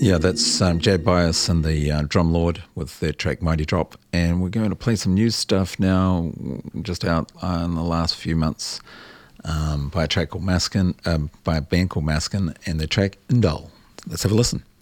Yeah, that's Jad Bias and the Drum Lord with their track Mighty Drop. And we're going to play some new stuff now, just out in the last few months, by a band called Maskin, and their track Indul. Let's have a listen.